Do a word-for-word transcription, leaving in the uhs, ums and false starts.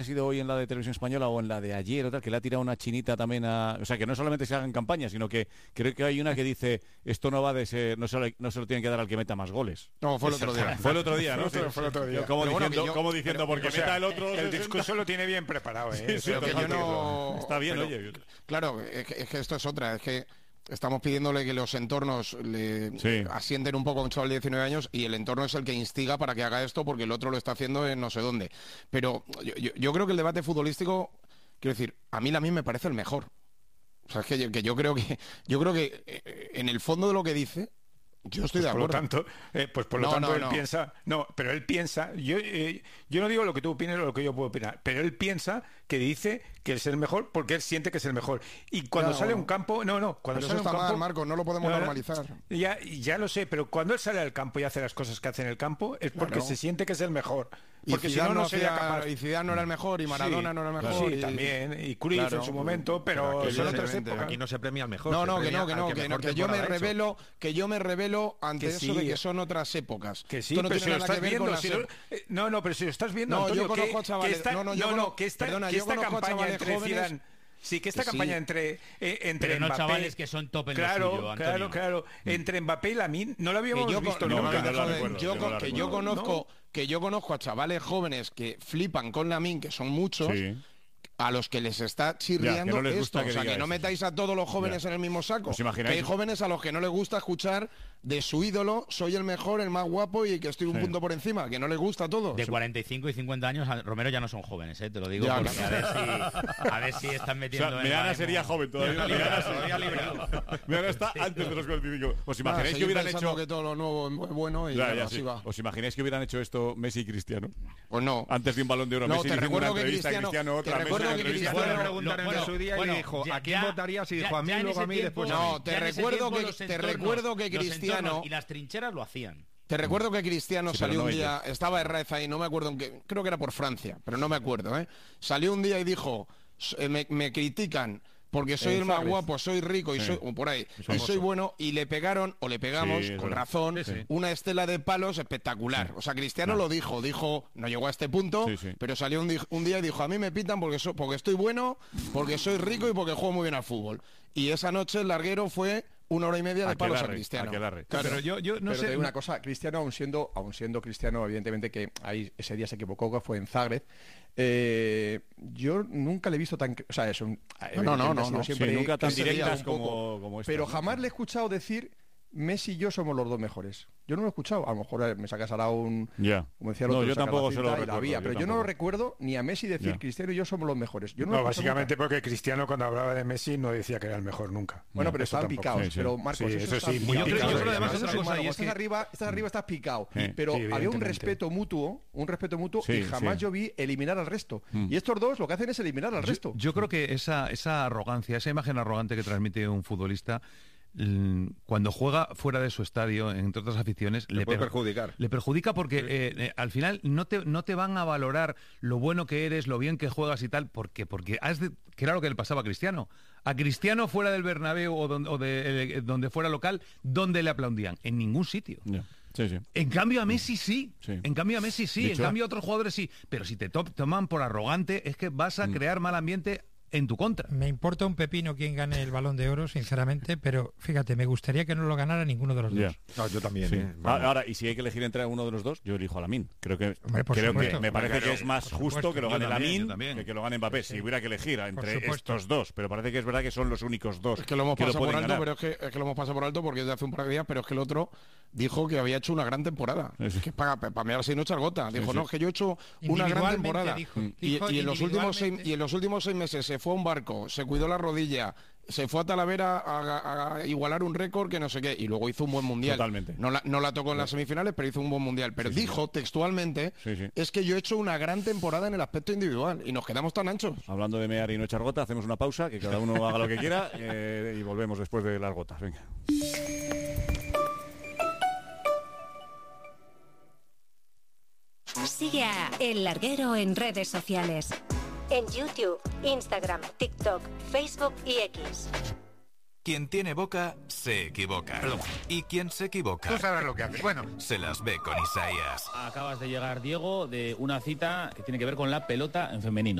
ha sido hoy en la de Televisión Española o en la de ayer o tal, que le ha tirado una chinita también a... O sea, que no solamente se hagan campañas, sino que creo que hay una que dice, esto no va de ser, no se lo, no se lo tienen que dar al que meta más goles. No, fue el otro día. Fue el otro día, ¿no? Fue, fue el otro día. Como pero diciendo, bueno, yo, como diciendo pero, porque o sea, meta el otro... El discurso lo tiene bien preparado, ¿eh? Sí, sí, pero que yo no... Está bien, pero, oye. Claro, es que, es que esto es otra, es que... Estamos pidiéndole que los entornos le sí. asienten un poco a un chaval de diecinueve años y el entorno es el que instiga para que haga esto porque el otro lo está haciendo en no sé dónde. Pero yo, yo, yo creo que el debate futbolístico, quiero decir, a mí a mí me parece el mejor. O sea, es que yo, que yo creo que yo creo que eh, en el fondo de lo que dice, yo estoy pues de acuerdo. Por lo tanto, eh, pues por lo no, tanto no, él no. piensa, no, pero él piensa, yo eh, yo no digo lo que tú opines o lo que yo puedo opinar, pero él piensa que dice que es el mejor porque él siente que es el mejor. Y cuando Claro, sale a bueno. un campo, no, no, cuando Pero sale eso a un está campo, mal, Marco, no lo podemos no, no, normalizar. Ya, ya lo sé, pero cuando él sale al campo y hace las cosas que hace en el campo es porque Claro. se siente que es el mejor. Y Porque si Zidane no, no no sería hacía- capaz. y Zidane no era el mejor, y Maradona Sí, no era el claro, mejor, sí, y- también, y Cruyff Claro. en su momento, pero Aquí son no otras se- épocas. Aquí no se premia al mejor. No, se no, que premia no, que al no, que, no, mejor que yo me temporada ha hecho. revelo, que yo me revelo ante Que eso de sí. que son otras épocas. Que sí, Esto no pero tiene si lo nada que estás ver con viendo, las si lo- épocas. eh, no, no, pero si lo estás viendo, No, Antonio, yo conozco que, a chavales- que esta, no, no, yo no, conozco- que esta, perdona, que yo esta conozco a campaña chavales entre jóvenes- Zidane, sí, que esta que sí. campaña entre eh, entre Pero no Mbappé, chavales que son top en lo claro, suyo, claro, Antonio. claro, entre Mbappé y Lamine no lo Que habíamos yo, visto con- no, no, nunca. no, que no joder, la recuerdo, yo yo con- no la que recuerdo. yo conozco que yo conozco a chavales jóvenes que flipan con Lamine, que son muchos, Sí. a los que les está Ya, chirriando que no les gusta esto. que O sea, diga que no eso. metáis a todos los jóvenes Ya. en el mismo saco. ¿Os imagináis? Que hay jóvenes a los que no les gusta escuchar de su ídolo, soy el mejor, el más guapo y que estoy un Sí. punto por encima, que no les gusta todo. De cuarenta y cinco y cincuenta años, a- Romero ya no son jóvenes, ¿eh? Te lo digo Ya, porque claro. a ver si, a ver si están O metiendo sea, en Meana baremo. sería joven todavía. Está Meana librado, sí. todavía librado. Meana está antes de los cuarenta y cinco. ¿Os imagináis Nada, que hubieran pensando hecho... que todo lo nuevo es bueno y Ya, bueno, ya, así sí. va. ¿Os imagináis que hubieran hecho esto Messi y Cristiano? Pues no. Antes de un Balón de Oro, No, Messi te diciendo una recuerdo que entrevista a Cristiano- Cristiano, otra te Messi recuerdo una que entrevista. Cristiano- Le Bueno, preguntaron bueno, en su día bueno, y dijo, ya- ¿a quién ya- votarías? Y ya- dijo, a mí, ya en luego ese a mí, tiempo- después a mí. No, te ya en ese recuerdo tiempo que- los te entornos- recuerdo que los Cristiano- entornos y las trincheras lo hacían. Te recuerdo que Cristiano Sí, pero salió no un ellos. día, estaba Herrera ahí, no me acuerdo en qué, creo que era por Francia, pero no me acuerdo, ¿eh? Salió un día y dijo, "S- eh, me, me critican porque soy Eh, el más Suárez. guapo, soy rico y Sí. soy o por ahí, y Famoso. soy bueno", y le pegaron o le pegamos Sí, es con verdad. razón Sí, sí. una estela de palos espectacular. O sea, Cristiano Claro. lo dijo, dijo, no llegó a este punto, Sí, sí. pero salió un, di- un día y dijo, "A mí me pitan porque so- porque estoy bueno, porque soy rico y porque juego muy bien al fútbol". Y esa noche el larguero fue una hora y media de palos a Aquelarre, Cristiano. aquelarre. Claro. Pero yo, yo no Pero sé. te digo una cosa, Cristiano, aun siendo, aun siendo Cristiano, evidentemente que ahí ese día se equivocó, que fue en Zagreb. eh, yo nunca le he visto tan, o sea, es un, No, no, no, evidentemente ha sido no. siempre Sí, nunca tan ese día directas un poco, como, como esta. pero ¿no? jamás le he escuchado decir Messi y yo somos los dos mejores. Yo no lo he escuchado. A lo mejor eh, me sacas ahora un, Ya. como decía el No, otro, yo sacas tampoco la se lo cinta y la recuerdo, vía, yo pero yo no lo tampoco. recuerdo ni a Messi decir Ya. Cristiano y yo somos los mejores. Yo no, No, lo he escuchado básicamente nunca. porque Cristiano cuando hablaba de Messi no decía que era el mejor nunca. Bueno, No, pero eso estaban tampoco. picados. Sí, sí. Pero Marcos, Sí, eso está sí, muy picado. Yo creo- yo creo Claro, además eso otra es cosa, humano. y es Estás que- arriba, estás arriba, estás picado. Sí, Pero sí, había un evidentemente. respeto mutuo, un respeto mutuo Sí, y jamás sí. yo vi eliminar al resto. Mm. Y estos dos lo que hacen es eliminar al resto. Yo creo que esa, esa arrogancia, esa imagen arrogante que transmite un futbolista, mm, cuando juega fuera de su estadio, entre otras aficiones, Le puede per- perjudicar. Le perjudica porque eh, eh, al final no te, no te van a valorar lo bueno que eres, lo bien que juegas y tal, porque, porque has de, que era lo que le pasaba a Cristiano. A Cristiano fuera del Bernabéu o donde, o de, eh, donde fuera local, ¿dónde le aplaudían? En ningún sitio. Ya. Sí, sí. En cambio a Messi sí. Sí. En cambio a Messi sí. De En hecho- cambio a otros jugadores sí. Pero si te to- toman por arrogante, es que vas a crear mal ambiente en tu contra. Me importa un pepino quién gane el Balón de Oro, sinceramente, pero fíjate, me gustaría que no lo ganara ninguno de los Ya. dos. No, yo también. Sí. ¿eh? Ah, Ahora, y si hay que elegir entre uno de los dos, yo elijo a Lamine. Creo que Hombre, por creo que supuesto. me parece Claro, que es más por justo supuesto. que lo Yo gane también, yo Lamine también. que que lo gane Mbappé. Si hubiera que elegir entre supuesto. estos dos, pero parece que es verdad que son los únicos dos Es que lo hemos pasado por pueden alto, ganar. pero es que, es que lo hemos pasado por alto porque es de hace un par de días, pero es que el otro dijo que había hecho una gran temporada. Sí, sí. Es que para, para mí ahora sí no echar gota. Dijo, sí. no, es que yo he hecho una gran Individualmente temporada. dijo. y, Dijo y en los últimos seis, individualmente. y en los últimos seis meses se fue a un barco, se cuidó la rodilla, se fue a Talavera a, a igualar un récord que no sé qué, y luego hizo un buen mundial. Totalmente. No la, no la tocó en las semifinales, pero hizo un buen mundial. Pero Sí, sí. dijo textualmente, Sí, sí. es que yo he hecho una gran temporada en el aspecto individual, y nos quedamos tan anchos. Hablando de mear y no echar gota, hacemos una pausa, que cada uno haga lo que quiera eh, y volvemos después de las gotas. Venga. Sigue a El Larguero en redes sociales. En YouTube, Instagram, TikTok, Facebook y X. Quien tiene boca, se equivoca. Perdón. Y quien se equivoca, Tú sabrás lo que haces. Bueno, se las ve con Isaías. Acabas de llegar, Diego, de una cita que tiene que ver con la pelota en femenino.